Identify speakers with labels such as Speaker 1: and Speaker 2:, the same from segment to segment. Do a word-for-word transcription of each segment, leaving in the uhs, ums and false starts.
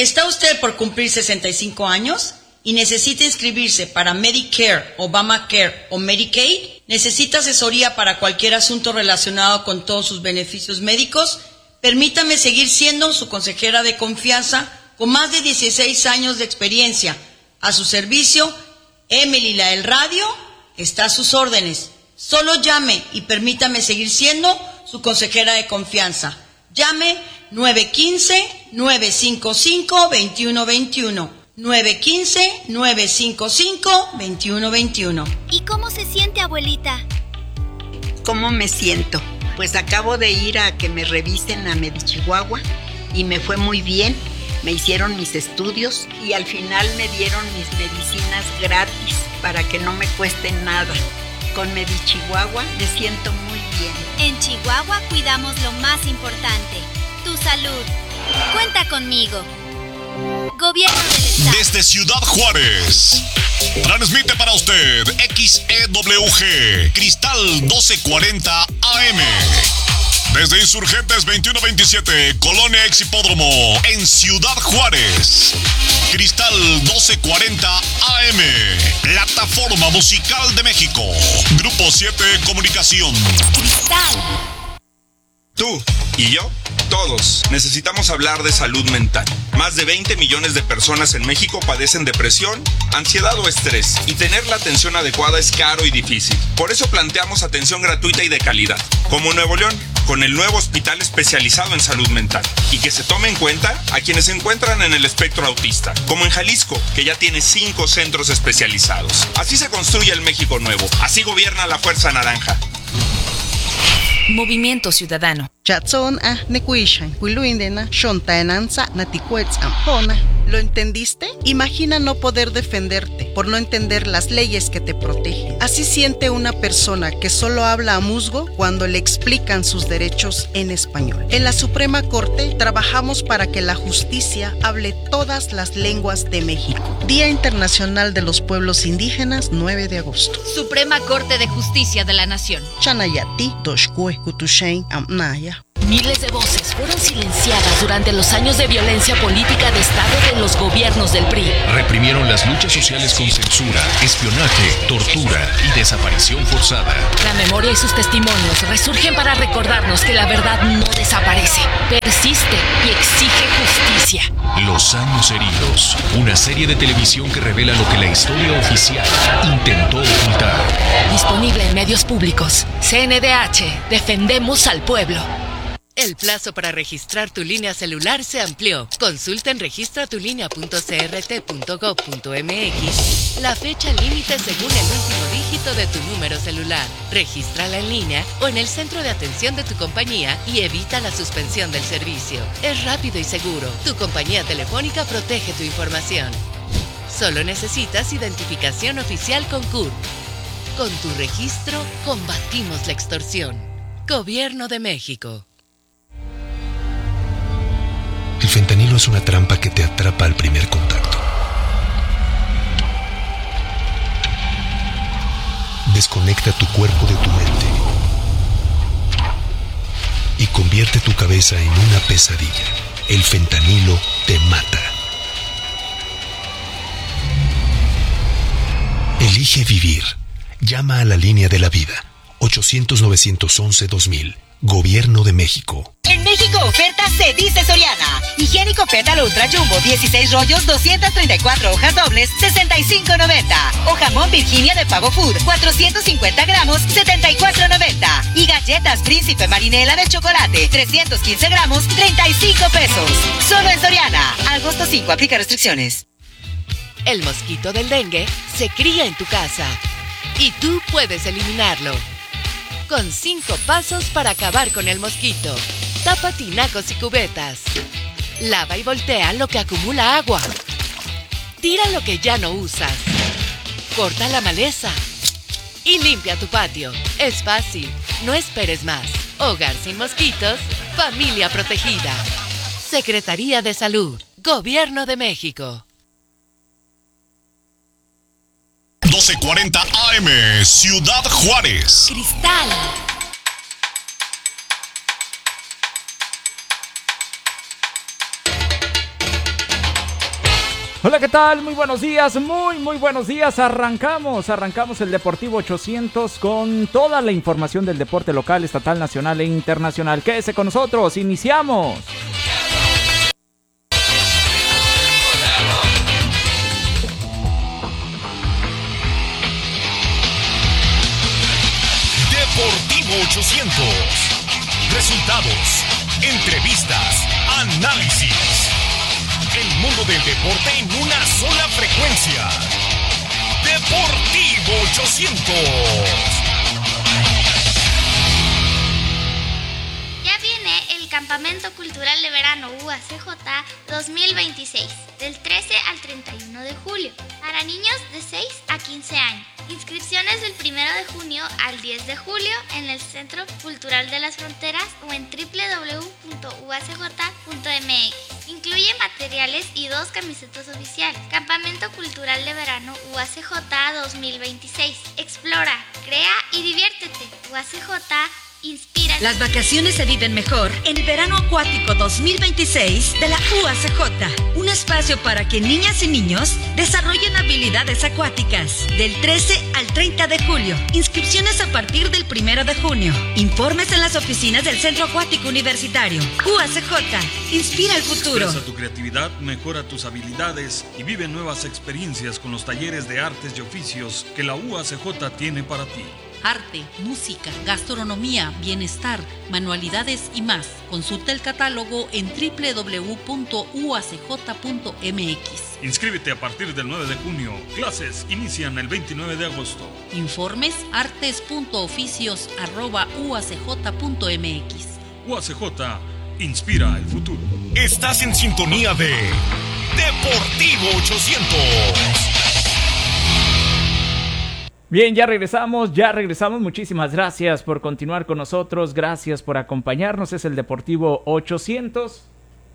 Speaker 1: ¿Está usted por cumplir sesenta y cinco años y necesita inscribirse para Medicare, Obamacare o Medicaid? ¿Necesita asesoría para cualquier asunto relacionado con todos sus beneficios médicos? Permítame seguir siendo su consejera de confianza con más de dieciséis años de experiencia. A su servicio, Emily la del Radio está a sus órdenes. Solo llame y permítame seguir siendo su consejera de confianza. Llame nueve uno cinco, nueve cinco cinco, dos uno dos uno. nueve uno cinco, nueve cinco cinco, dos uno dos uno.
Speaker 2: ¿Y cómo se siente, abuelita?
Speaker 3: ¿Cómo me siento? Pues acabo de ir a que me revisen a Medichihuahua y me fue muy bien. Me hicieron mis estudios y al final me dieron mis medicinas gratis para que no me cuesten nada. Con Medichihuahua me siento muy bien.
Speaker 2: En Chihuahua cuidamos lo más importante, tu salud. Cuenta conmigo. Gobierno del Estado.
Speaker 4: Desde Ciudad Juárez, transmite para usted X E W G, Cristal doce cuarenta A M. Desde Insurgentes veintiuno veintisiete, Colonia Ex Hipódromo, en Ciudad Juárez. Cristal doce cuarenta A M, Plataforma Musical de México. Grupo siete Comunicación.
Speaker 2: Cristal.
Speaker 5: Tú y yo, todos, necesitamos hablar de salud mental. Más de veinte millones de personas en México padecen depresión, ansiedad o estrés, y tener la atención adecuada es caro y difícil. Por eso planteamos atención gratuita y de calidad, como en Nuevo León, con el nuevo hospital especializado en salud mental, y que se tome en cuenta a quienes se encuentran en el espectro autista, como en Jalisco, que ya tiene cinco centros especializados. Así se construye el México nuevo, así gobierna la Fuerza Naranja.
Speaker 6: Movimiento Ciudadano.
Speaker 7: Chatson a nekuishan, huiluindena, shontaenanza, naticuetz ampona. ¿Lo entendiste? Imagina no poder defenderte por no entender las leyes que te protegen. Así siente una persona que solo habla a musgo cuando le explican sus derechos en español. En la Suprema Corte trabajamos para que la justicia hable todas las lenguas de México. Día Internacional de los Pueblos Indígenas, nueve de agosto.
Speaker 8: Suprema Corte de Justicia de la Nación.
Speaker 7: Chanayati, Toshkue, Kutushain, Amnaya.
Speaker 6: Miles de voces fueron silenciadas durante los años de violencia política de Estado de los gobiernos del P R I.
Speaker 9: Reprimieron las luchas sociales con censura, espionaje, tortura y desaparición forzada.
Speaker 6: La memoria y sus testimonios resurgen para recordarnos que la verdad no desaparece, persiste y exige justicia.
Speaker 9: Los años heridos, una serie de televisión que revela lo que la historia oficial intentó ocultar.
Speaker 6: Disponible en medios públicos. C N D H, defendemos al pueblo.
Speaker 10: El plazo para registrar tu línea celular se amplió. Consulta en registra tu línea punto c r t punto gov punto m x la fecha límite según el último dígito de tu número celular. Regístrala en línea o en el centro de atención de tu compañía y evita la suspensión del servicio. Es rápido y seguro. Tu compañía telefónica protege tu información. Solo necesitas identificación oficial con C U R. Con tu registro, combatimos la extorsión. Gobierno de México.
Speaker 9: El fentanilo es una trampa que te atrapa al primer contacto. Desconecta tu cuerpo de tu mente y convierte tu cabeza en una pesadilla. El fentanilo te mata. Elige vivir. Llama a la línea de la vida. ochocientos, novecientos once, dos mil. Gobierno de México.
Speaker 11: En México oferta se dice Soriana. Higiénico Pétalo Ultra Jumbo, dieciséis rollos, doscientas treinta y cuatro hojas dobles, sesenta y cinco noventa. O jamón Virginia de Pavo Food, cuatrocientos cincuenta gramos, setenta y cuatro noventa. Y galletas Príncipe Marinela de chocolate, trescientos quince gramos, treinta y cinco pesos. Solo en Soriana. Agosto cinco, aplica restricciones.
Speaker 10: El mosquito del dengue se cría en tu casa y tú puedes eliminarlo. Con cinco pasos para acabar con el mosquito. Tapa tinacos y cubetas. Lava y voltea lo que acumula agua. Tira lo que ya no usas. Corta la maleza. Y limpia tu patio. Es fácil. No esperes más. Hogar sin mosquitos. Familia protegida. Secretaría de Salud. Gobierno de México.
Speaker 4: doce cuarenta A M, Ciudad Juárez.
Speaker 6: Cristal.
Speaker 12: Hola, ¿qué tal? Muy buenos días, muy, muy buenos días. Arrancamos, arrancamos el Deportivo ochocientos con toda la información del deporte local, estatal, nacional e internacional. Quédese con nosotros, iniciamos.
Speaker 4: Deportivo ochocientos. Resultados, entrevistas, análisis. El mundo del deporte en una sola frecuencia. Deportivo ochocientos.
Speaker 13: Ya viene el Campamento Cultural de Verano U A C J dos mil veintiséis, del trece al treinta y uno de julio, para niños de seis a quince años. Inscripciones del primero de junio al diez de julio en el Centro Cultural de las Fronteras o en doble u doble u doble u punto u a c j punto m x. Incluye materiales y dos camisetas oficiales. Campamento Cultural de Verano U A C J dos mil veintiséis. Explora, crea y diviértete. U A C J inspira.
Speaker 14: Las vacaciones se viven mejor en el Verano Acuático dos mil veintiséis de la U A C J. Un espacio para que niñas y niños desarrollen habilidades acuáticas. Del trece al treinta de julio. Inscripciones a partir del primero de junio. Informes en las oficinas del Centro Acuático Universitario. U A C J. Inspira el futuro.
Speaker 15: Expresa tu creatividad, mejora tus habilidades y vive nuevas experiencias con los talleres de artes y oficios que la U A C J tiene para ti.
Speaker 16: Arte, música, gastronomía, bienestar, manualidades y más. Consulta el catálogo en doble u doble u doble u punto u a c j punto m x.
Speaker 15: Inscríbete a partir del nueve de junio. Clases inician el veintinueve de agosto.
Speaker 16: Informes artes punto oficios arroba u a c j punto m x.
Speaker 15: U A C J inspira el futuro.
Speaker 4: Estás en sintonía de Deportivo ochocientos.
Speaker 12: Bien, ya regresamos, ya regresamos. Muchísimas gracias por continuar con nosotros. Gracias por acompañarnos. Es el Deportivo ochocientos.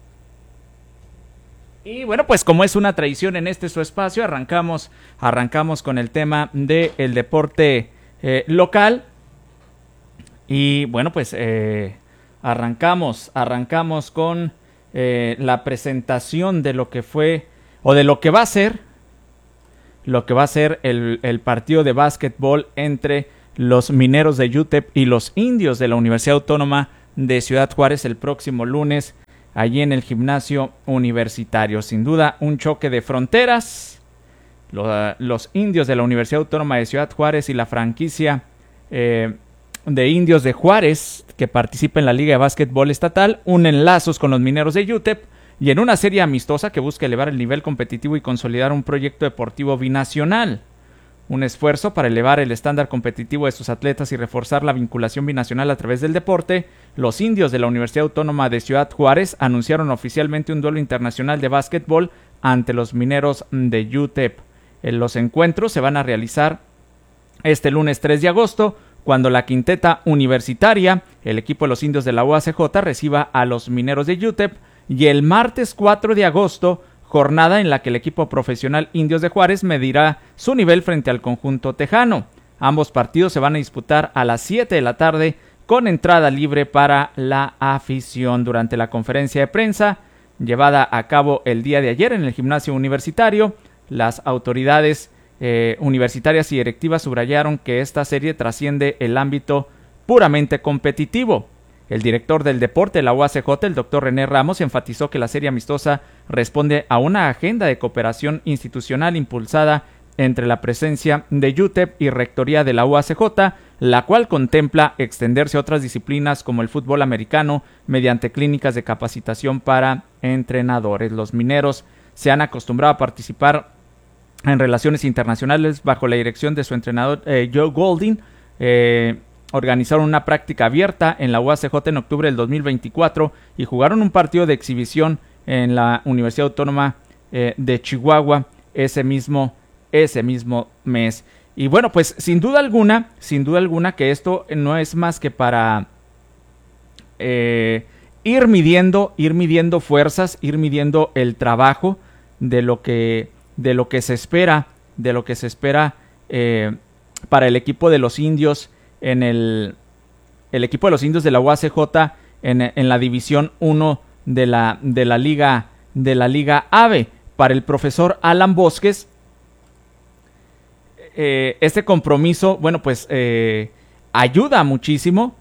Speaker 12: Y bueno, pues como es una tradición en este su espacio, arrancamos, arrancamos con el tema del deporte eh, local. Y bueno, pues eh, arrancamos, arrancamos con eh, la presentación de lo que fue, o de lo que va a ser, lo que va a ser el, el partido de básquetbol entre los Mineros de U T E P y los Indios de la Universidad Autónoma de Ciudad Juárez el próximo lunes, allí en el gimnasio universitario. Sin duda, un choque de fronteras. Los, los Indios de la Universidad Autónoma de Ciudad Juárez y la franquicia eh, de Indios de Juárez, que participa en la Liga de Básquetbol Estatal, unen lazos con los Mineros de U T E P y en una serie amistosa que busca elevar el nivel competitivo y consolidar un proyecto deportivo binacional. Un esfuerzo para elevar el estándar competitivo de sus atletas y reforzar la vinculación binacional a través del deporte, los Indios de la Universidad Autónoma de Ciudad Juárez anunciaron oficialmente un duelo internacional de básquetbol ante los Mineros de U T E P. Los encuentros se van a realizar este lunes tres de agosto, cuando la quinteta universitaria, el equipo de los Indios de la U A C J, reciba a los Mineros de U T E P, y el martes cuatro de agosto, jornada en la que el equipo profesional Indios de Juárez medirá su nivel frente al conjunto tejano. Ambos partidos se van a disputar a las siete de la tarde con entrada libre para la afición. Durante la conferencia de prensa llevada a cabo el día de ayer en el gimnasio universitario, las autoridades eh, universitarias y directivas subrayaron que esta serie trasciende el ámbito puramente competitivo. El director del deporte de la U A C J, el doctor René Ramos, enfatizó que la serie amistosa responde a una agenda de cooperación institucional impulsada entre la presencia de U T E P y rectoría de la U A C J, la cual contempla extenderse a otras disciplinas como el fútbol americano mediante clínicas de capacitación para entrenadores. Los Mineros se han acostumbrado a participar en relaciones internacionales bajo la dirección de su entrenador eh, Joe Golding. Eh, organizaron una práctica abierta en la U A C J en octubre del dos mil veinticuatro y jugaron un partido de exhibición en la Universidad Autónoma eh, de Chihuahua ese mismo, ese mismo mes. Y bueno, pues sin duda alguna, sin duda alguna que esto no es más que para eh, ir midiendo, ir midiendo fuerzas, ir midiendo el trabajo de lo que, de lo que se espera, de lo que se espera eh, para el equipo de los Indios en el, el equipo de los Indios de la U A C J en, en la división uno de la, de la liga, de la liga A B E. para el profesor Alan Bosques, eh, este compromiso, bueno, pues eh, ayuda muchísimo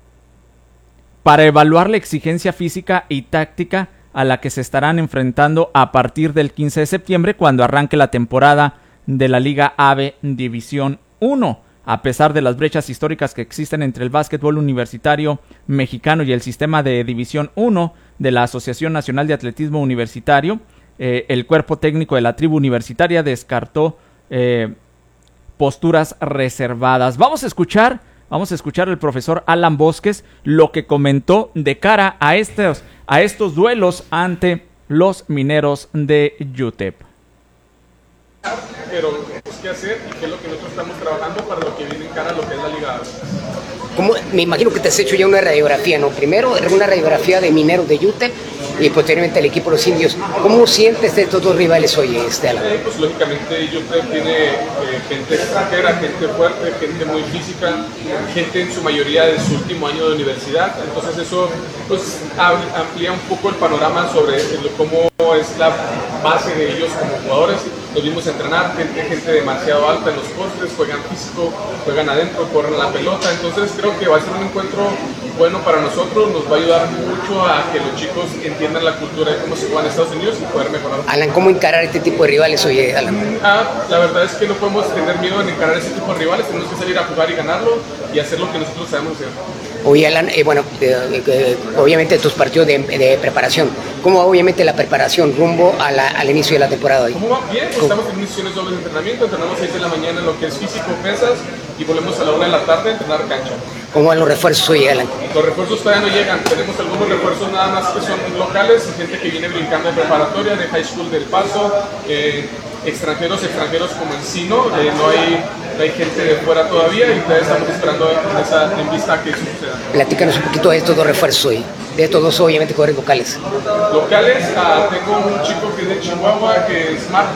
Speaker 12: para evaluar la exigencia física y táctica a la que se estarán enfrentando a partir del quince de septiembre, cuando arranque la temporada de la Liga A B División uno. A pesar de las brechas históricas que existen entre el básquetbol universitario mexicano y el sistema de División uno de la Asociación Nacional de Atletismo Universitario, eh, el cuerpo técnico de la tribu universitaria descartó eh, posturas reservadas. Vamos a escuchar, vamos a escuchar al profesor Alan Bosques lo que comentó de cara a estos, a estos duelos ante los Mineros de U T E P.
Speaker 17: Pero pues, qué hacer y qué es lo que nosotros estamos trabajando para lo que viene en cara a lo que es la Liga A B.
Speaker 18: Como, me imagino que te has hecho ya una radiografía, ¿no? Primero una radiografía de Mineros de U T E P y posteriormente el equipo de los Indios. ¿Cómo sientes de estos dos rivales hoy, este, Alan?
Speaker 17: Eh, pues lógicamente U T E P tiene eh, gente extranjera, gente fuerte, gente muy física, gente en su mayoría de su último año de universidad. Entonces eso pues amplía un poco el panorama sobre cómo es la base de ellos como jugadores. Los vimos entrenar, gente, gente demasiado alta en los postes, juegan físico, juegan adentro, corren la pelota. Entonces creo que va a ser un encuentro bueno para nosotros, nos va a ayudar mucho a que los chicos entiendan la cultura de cómo se juega en Estados Unidos y poder mejorar.
Speaker 18: Alan, ¿cómo encarar este tipo de rivales hoy, Alan?
Speaker 17: Ah, la verdad es que no podemos tener miedo en encarar este tipo de rivales, tenemos que salir a jugar y ganarlo y hacer lo que nosotros sabemos hacer.
Speaker 18: Oye, Alan, eh, bueno, eh, eh, obviamente tus partidos de, de preparación, ¿cómo va obviamente la preparación rumbo a la, al inicio de la temporada hoy?
Speaker 17: ¿Cómo va? Bien, pues estamos en misiones dobles de entrenamiento, entrenamos seis de la mañana en lo que es físico, pesas, y volvemos a la una de la tarde a entrenar cancha.
Speaker 18: ¿Cómo van los refuerzos hoy, Alan?
Speaker 17: Los refuerzos todavía no llegan, tenemos algunos refuerzos nada más que son locales, gente que viene brincando de preparatoria, de High School del Paso, eh, extranjeros, extranjeros como Encino, eh, no hay... hay gente de fuera todavía y todavía estamos esperando en, esa, en vista a que eso suceda.
Speaker 18: Platícanos un poquito de estos dos refuerzos hoy, de estos dos obviamente jugadores locales.
Speaker 17: Locales, uh, tengo un chico que es de Chihuahua, que es Mark,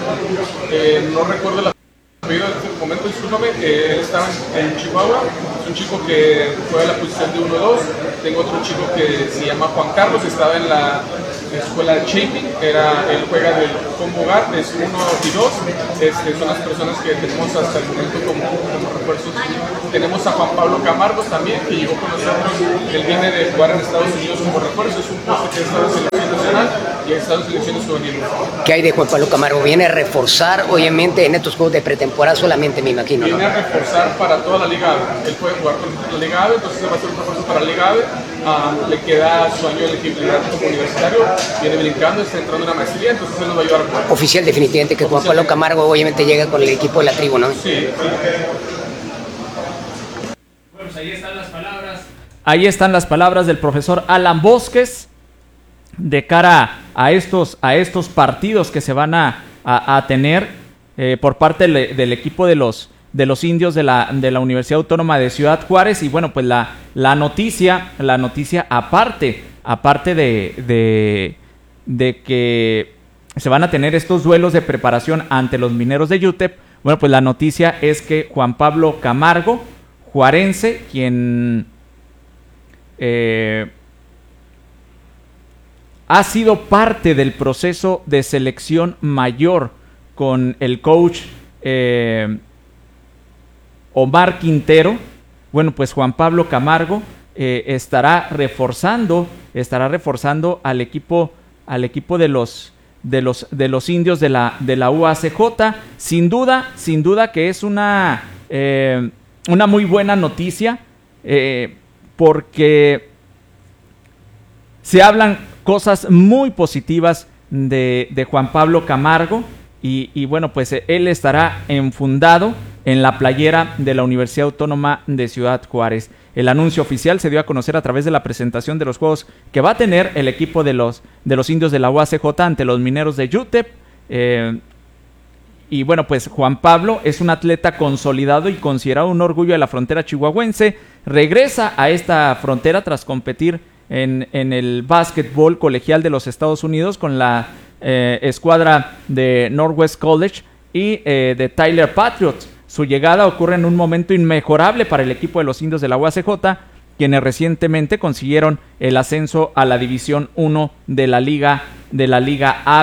Speaker 17: eh, no recuerdo el apellido en este momento, discúlpame, eh, él estaba en, en Chihuahua, es un chico que juega la posición de uno dos, tengo otro chico que se llama Juan Carlos, estaba en la escuela de Shaping, era, él juega del combo guard, es uno y dos, este, son las personas que tenemos hasta el momento como, como refuerzos. Tenemos a Juan Pablo Camargo también, que llegó con nosotros, él viene de jugar en Estados Unidos como refuerzo, es un poste que ha estado en selección nacional y ha estado en selecciones juveniles.
Speaker 18: ¿Qué hay de Juan Pablo Camargo? Viene a reforzar, obviamente, en estos juegos de pretemporada solamente, me imagino, ¿no?
Speaker 17: Viene a reforzar para toda la Liga A B, él puede jugar con la Liga A B, entonces va a ser un refuerzo para la Liga A B, uh, le queda su año de elegibilidad como universitario, viene brincando, está entrando en una maestría, entonces él nos va a ayudar a jugar.
Speaker 18: Oficial definitivamente que Juan Pablo Camargo obviamente llega con el equipo de la tribu, ¿no?
Speaker 17: Sí, sí.
Speaker 12: Bueno, pues ahí están las palabras. Ahí están las palabras del profesor Alan Bosques de cara a estos, a estos partidos que se van a, a, a tener eh, por parte del, del equipo de los, de los indios de la, de la Universidad Autónoma de Ciudad Juárez. Y bueno, pues la, la noticia, la noticia aparte, aparte de, de, de que se van a tener estos duelos de preparación ante los Mineros de U T E P, bueno, pues la noticia es que Juan Pablo Camargo, juarense, quien eh, ha sido parte del proceso de selección mayor con el coach eh, Omar Quintero, bueno, pues Juan Pablo Camargo eh, estará reforzando, estará reforzando al equipo, al equipo de los de los de los indios de la de la U A C J. Sin duda, sin duda que es una eh, una muy buena noticia, eh, porque se hablan cosas muy positivas de, de Juan Pablo Camargo y, y bueno, pues él estará enfundado en la playera de la Universidad Autónoma de Ciudad Juárez. El anuncio oficial se dio a conocer a través de la presentación de los juegos que va a tener el equipo de los, de los indios de la U A C J ante los Mineros de U T E P. Eh, y bueno, pues Juan Pablo es un atleta consolidado y considerado un orgullo de la frontera chihuahuense. Regresa a esta frontera tras competir en, en el básquetbol colegial de los Estados Unidos con la eh, escuadra de Northwest College y eh, de Tyler Patriots. Su llegada ocurre en un momento inmejorable para el equipo de los indios de la U A C J, quienes recientemente consiguieron el ascenso a la División uno de la Liga, de la Liga A B.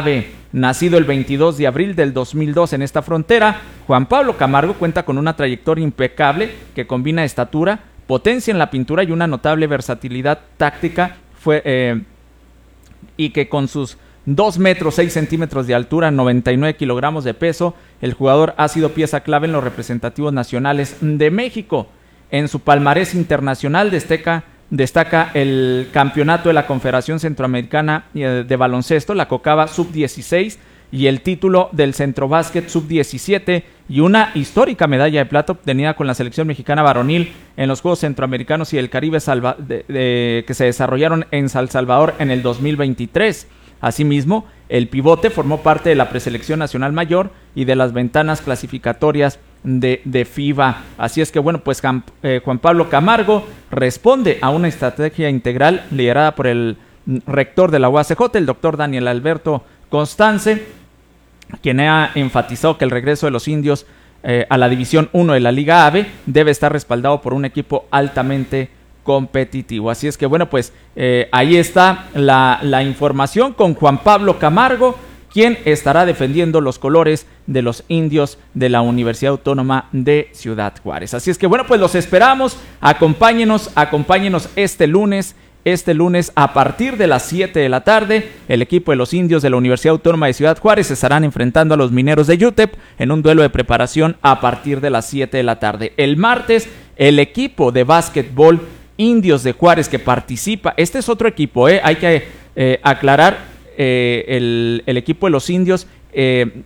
Speaker 12: nacido el veintidós de abril del dos mil dos en esta frontera. Juan Pablo Camargo cuenta con una trayectoria impecable que combina estatura, potencia en la pintura y una notable versatilidad táctica. Fue eh, y que con sus dos metros seis centímetros de altura, noventa y nueve kilogramos de peso, el jugador ha sido pieza clave en los representativos nacionales de México. En su palmarés internacional destaca, destaca el campeonato de la Confederación Centroamericana de Baloncesto, la CONCACAF sub dieciséis, y el título del Centrobásquet sub diecisiete, y una histórica medalla de plata obtenida con la selección mexicana varonil en los Juegos Centroamericanos y del Caribe Salva, de, de, que se desarrollaron en San Salvador en el dos mil veintitrés. Asimismo, el pivote formó parte de la preselección nacional mayor y de las ventanas clasificatorias de, de FIBA. Así es que bueno, pues Juan, eh, Juan Pablo Camargo responde a una estrategia integral liderada por el rector de la U A C J, el doctor Daniel Alberto Constance, quien ha enfatizado que el regreso de los indios eh, a la División uno de la Liga A B debe estar respaldado por un equipo altamente competitivo. Así es que bueno, pues eh, ahí está la, la información con Juan Pablo Camargo, quien estará defendiendo los colores de los indios de la Universidad Autónoma de Ciudad Juárez. Así es que bueno, pues los esperamos, acompáñenos, acompáñenos este lunes, este lunes a partir de las siete de la tarde, el equipo de los indios de la Universidad Autónoma de Ciudad Juárez se estarán enfrentando a los mineros de U T E P en un duelo de preparación a partir de las siete de la tarde. El martes, el equipo de básquetbol Indios de Juárez que participa, este es otro equipo, eh, hay que eh, aclarar, eh, el, el equipo de los indios eh,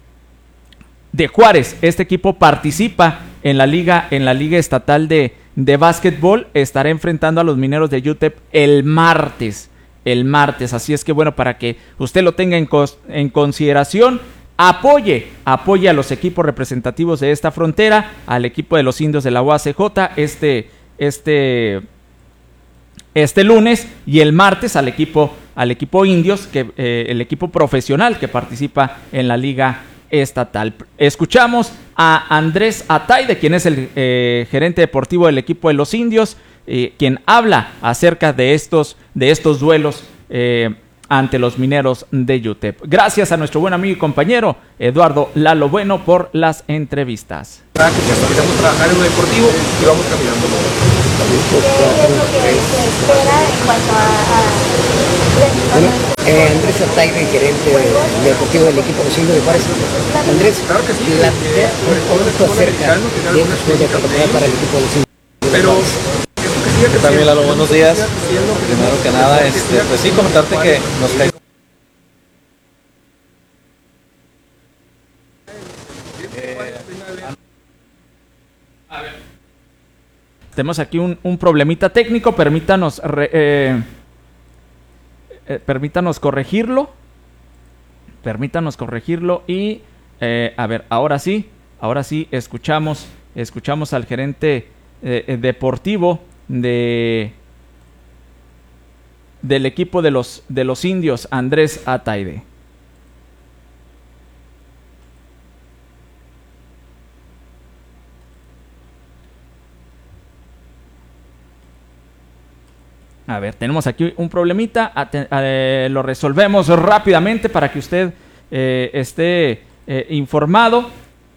Speaker 12: de Juárez, este equipo participa en la liga, en la liga estatal de, de básquetbol, estará enfrentando a los mineros de U T E P el martes, el martes, así es que bueno, para que usted lo tenga en, cos, en consideración, apoye, apoye a los equipos representativos de esta frontera, al equipo de los indios de la U A C J, este Este, este lunes, y el martes al equipo, al equipo indios, que eh, el equipo profesional que participa en la liga estatal. Escuchamos a Andrés Ataide, quien es el eh, gerente deportivo del equipo de los indios, eh, quien habla acerca de estos, de estos duelos eh, ante los mineros de U T E P. Gracias a nuestro buen amigo y compañero Eduardo Lalo Bueno por las entrevistas.
Speaker 19: Empezamos a trabajar en lo deportivo y vamos caminando.
Speaker 18: Bueno, eh, Andrés Ataide, gerente deportivo del equipo de los indios de Juárez. Andrés, claro que sí. La poco acerca de una sueña para el equipo de los indios.
Speaker 19: Pero
Speaker 20: también, Lalo, buenos días. Primero que nada, este, pues sí, comentarte que nos cae.
Speaker 12: Tenemos aquí un, un problemita técnico, permítanos re, eh, eh, permítanos corregirlo, permítanos corregirlo y eh, a ver, ahora sí, ahora sí escuchamos, escuchamos al gerente eh, deportivo de del equipo de los de los indios, Andrés Ataide. A ver, tenemos aquí un problemita, eh, lo resolvemos rápidamente para que usted eh, esté eh, informado,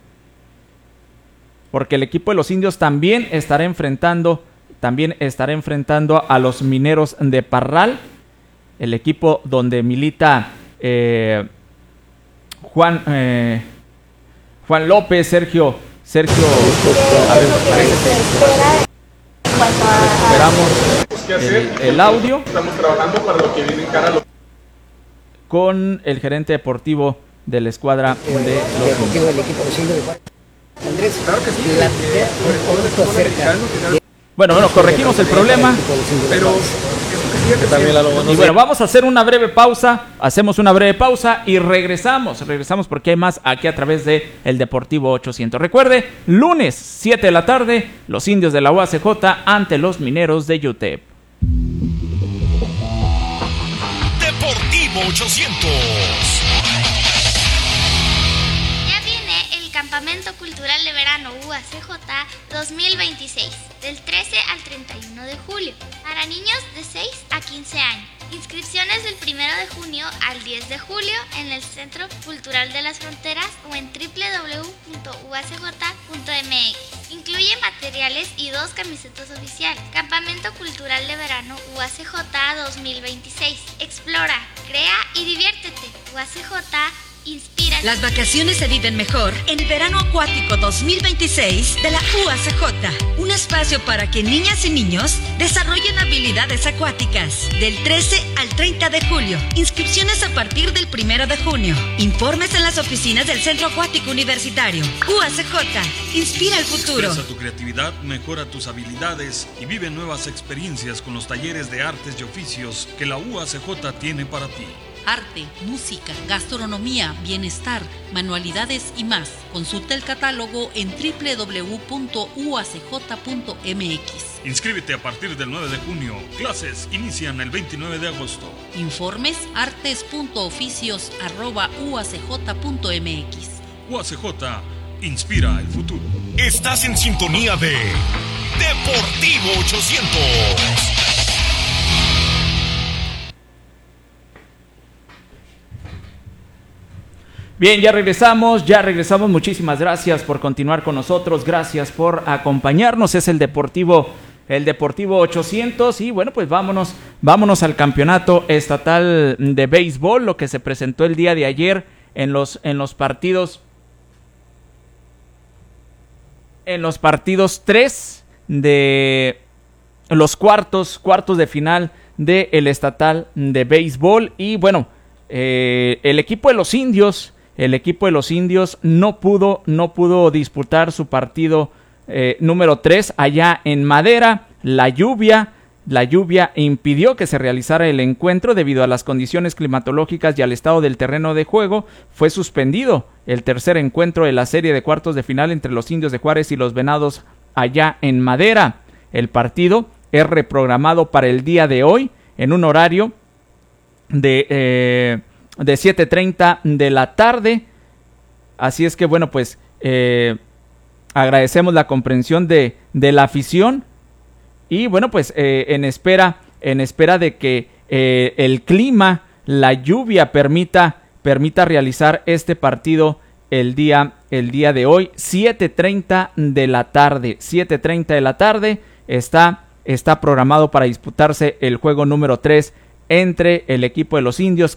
Speaker 12: porque el equipo de los indios también estará enfrentando, también estará enfrentando a los mineros de Parral, el equipo donde milita eh, Juan eh, Juan López, Sergio, Sergio, a ver, parece. Esperamos el, el audio.
Speaker 17: Estamos trabajando para lo que viene en cara lo...
Speaker 12: con el gerente deportivo de la escuadra de los
Speaker 18: deportivo del equipo de Andrés, claro que sí. La poco acerca.
Speaker 12: Bueno, bueno, corregimos el problema.
Speaker 19: Pero
Speaker 20: también, Lalo,
Speaker 12: y bueno, vamos a hacer una breve pausa, hacemos una breve pausa y regresamos, regresamos porque hay más aquí a través de El Deportivo ochocientos. Recuerde, lunes siete de la tarde, los indios de la U A C J ante los mineros de U T E P.
Speaker 4: Deportivo ochocientos.
Speaker 13: Ya viene el campeonato Campamento Cultural de Verano U A C J dos mil veintiséis, del trece al treinta y uno de julio, para niños de seis a quince años. Inscripciones del primero de junio al diez de julio en el Centro Cultural de las Fronteras o en doble u doble u doble u punto u a c j punto m x. Incluye materiales y dos camisetas oficiales. Campamento Cultural de Verano U A C J dos mil veintiséis. Explora, crea y diviértete. U A C J inspira.
Speaker 14: Las vacaciones se viven mejor en el Verano Acuático dos mil veintiséis de la U A C J. Un espacio para que niñas y niños desarrollen habilidades acuáticas. Del trece al treinta de julio. Inscripciones a partir del primero de junio. Informes en las oficinas del Centro Acuático Universitario. U A C J. Inspira el futuro.
Speaker 15: Expresa tu creatividad, mejora tus habilidades y vive nuevas experiencias con los talleres de artes y oficios que la U A C J tiene para ti.
Speaker 16: Arte, música, gastronomía, bienestar, manualidades y más. Consulta el catálogo en doble u doble u doble u punto u a c j punto m x.
Speaker 15: Inscríbete a partir del nueve de junio. Clases inician el veintinueve de agosto.
Speaker 16: Informes artes punto oficios arroba u a c j punto m x.
Speaker 15: U A C J inspira el futuro.
Speaker 4: Estás en sintonía de Deportivo ochocientos.
Speaker 12: Bien, ya regresamos, ya regresamos. Muchísimas gracias por continuar con nosotros, gracias por acompañarnos. Es el Deportivo, el Deportivo ochocientos y bueno, pues vámonos, vámonos al campeonato estatal de béisbol, lo que se presentó el día de ayer en los, en los partidos, en los partidos tres de los cuartos, cuartos de final del estatal de béisbol y bueno, eh, el equipo de los indios. El equipo de los indios no pudo, no pudo disputar su partido eh, número tres allá en Madera. La lluvia, la lluvia impidió que se realizara el encuentro debido a las condiciones climatológicas y al estado del terreno de juego. Fue suspendido el tercer encuentro de la serie de cuartos de final entre los indios de Juárez y los Venados allá en Madera. El partido es reprogramado para el día de hoy en un horario de... Eh, de siete treinta de la tarde, así es que bueno pues eh, agradecemos la comprensión de, de la afición y bueno pues eh, en espera en espera de que eh, el clima, la lluvia permita permita realizar este partido el día el día de hoy, siete treinta de la tarde, siete treinta de la tarde está está programado para disputarse el juego número tres entre el equipo de los indios